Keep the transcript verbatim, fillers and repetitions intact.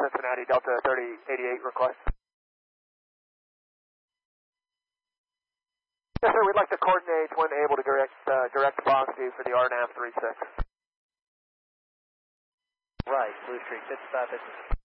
Cincinnati, Delta thirty eighty-eight request. Yes, sir, we'd like to coordinate when able to direct, uh, direct box view for the R NAV three six. Right, Blue Streak, fifty-five fifty.